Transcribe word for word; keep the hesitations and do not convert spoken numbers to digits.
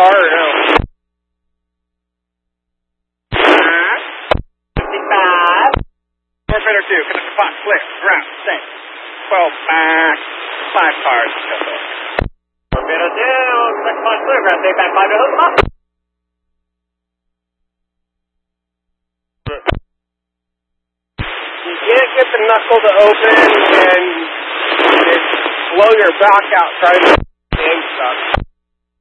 car or no? fifty-five. Torpedo two, connect the box, clear, ground, stay. twelve back, five cars, Torpedo two, connect the box, clear, ground, stay back, five to hook them up. You can't get the knuckle to open and blow your back out trying to game stuff.